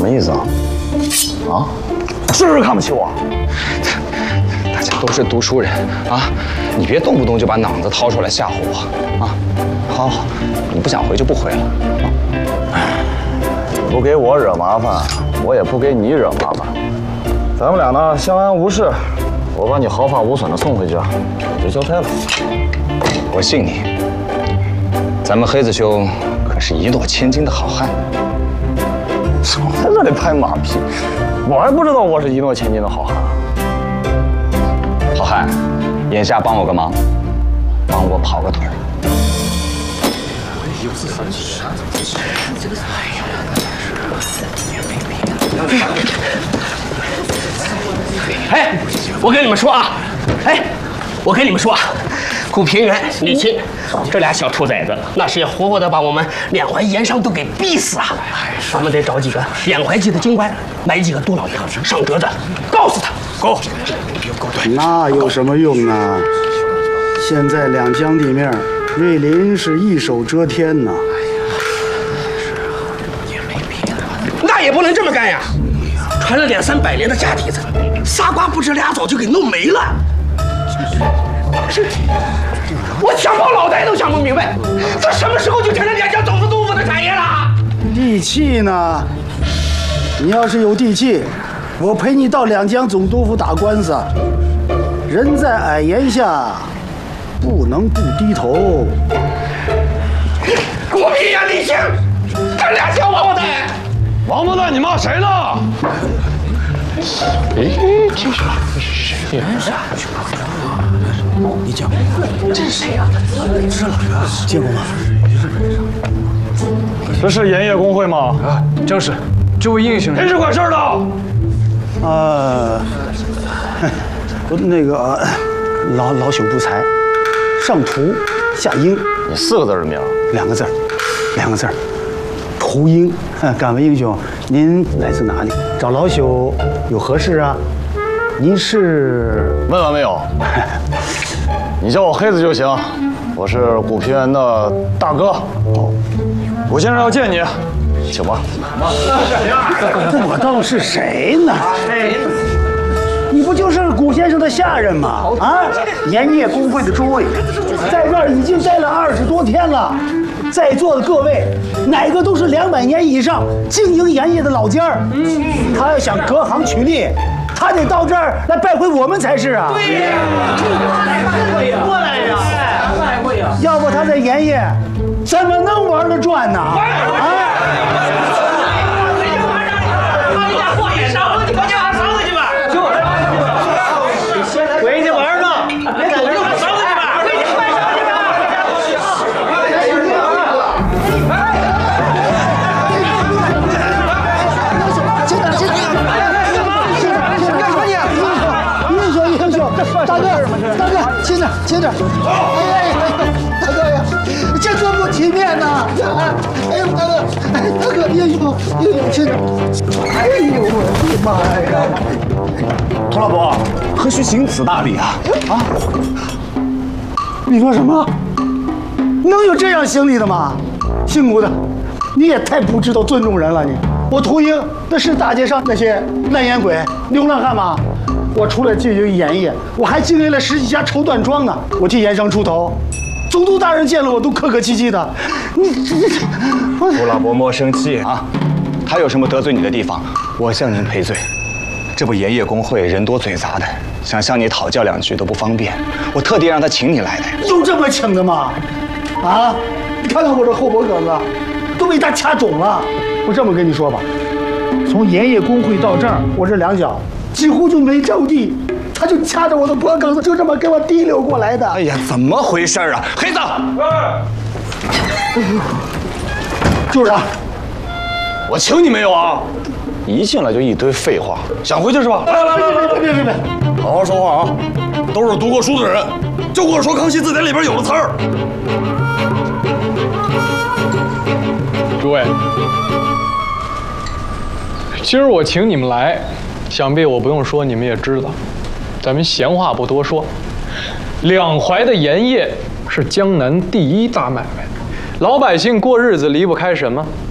么意思啊？啊？是不是看不起我？ 大家都是读书人啊，你别动不动就把脑子掏出来吓唬我啊！好好，你不想回就不回了啊。 不给我惹麻烦，我也不给你惹麻烦。咱们俩呢相安无事，我把你毫发无损的送回家，就交差了。 我信你，咱们黑子兄可是一诺千金的好汉。 总在这里拍马屁，我还不知道我是一诺千金的好汉。 好汉，眼下帮我个忙，帮我跑个腿。 哎，我跟你们说啊，我跟你们说啊，顾平原、李钦这俩小兔崽子，那是要活活的把我们缅怀盐商都给逼死啊！咱们得找几个缅怀记的京官，买几个杜老爷上折子，告诉他。 够， 那有什么用啊？现在两江地面，瑞林是一手遮天呐。 那也不能这么干呀！传了200-300年的家底子，仨瓜不知俩枣就给弄没了。我想跑脑袋都想不明白，这什么时候就成了两江总督督府的产业了？ 地气呢？你要是有地气，我陪你到两江总督府打官司。人在矮檐下，不能不低头。 顾平原、李靖，这俩小王八蛋！ 王八蛋，你骂谁呢？ 哎，这是谁呀？ 你讲，这是谁呀？是老袁，见过吗？ 这是盐业工会吗？ 啊，正是。这位英雄， 谁是管事的？ 那个老朽不才，上图下英。 你4个字的名 ？2个字，2个字。屠英，敢问英雄，您来自哪里？找老朽有何事啊？您是？ 问完没有？你叫我黑子就行，我是古平原的大哥。古先生要见你，请吧。 我倒是谁呢？你不就是古先生的下人吗？啊，盐业工会的诸位，在这儿已经待了20多天了。在座的各位，哪个都是200年以上经营盐业的老家儿。他要想隔行取利，他得到这儿来拜会我们才是啊。对呀，过来呀，拜会呀。要不他在盐业怎么能玩得转呢？啊！回去玩呢，别在这儿回去吧。英雄，大哥，轻点！哎，大哥呀，这多不体面呐！哎呦，大哥，英雄，轻点！哎呦，我的妈呀！ 涂老伯，何须行此大礼啊？啊？ 你说什么？能有这样行礼的吗？姓古的，你也太不知道尊重人了你！我屠英那是大街上那些烂烟鬼、流浪汉吗？我除了经营盐业，我还经营了10几家绸缎庄呢。我替盐商出头，总督大人见了我都客客气气的。 涂老伯莫生气啊，他有什么得罪你的地方，我向您赔罪。这不盐业工会人多嘴杂的，想向你讨教2句都不方便，我特地让他请你来的。 有这么请的吗？啊，你看看我这后脖梗子，都被他掐肿了。我这么跟你说吧，从盐业工会到这儿，我这2脚几乎就没着地，他就掐着我的脖梗子，就这么给我提溜过来的。 哎呀，怎么回事啊？黑子， 就是他， 我请你没有啊？一进来就一堆废话，想回去是吧？ 别， 好好说话啊！都是读过书的人，就跟我说《康熙字典》里边有的词儿。 诸位，今儿我请你们来，想必我不用说，你们也知道。咱们闲话不多说，两淮的盐业是江南第1大买卖，老百姓过日子离不开什么？